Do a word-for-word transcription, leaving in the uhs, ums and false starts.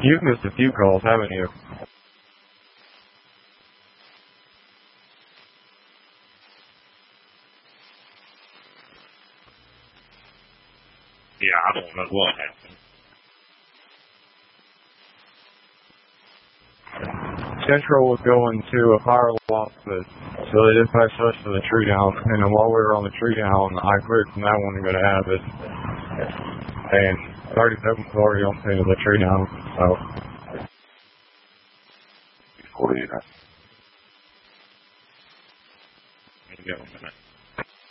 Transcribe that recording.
You've missed a few calls, haven't you? Yeah, I don't know what happened. Central was going to a fire loss, but so they dispatched us to the tree down, and then while we were on the tree down, I cleared from that one to go to Abbott, and thirty-seven was already on scene of the tree down, so. Before you know. Give me a minute.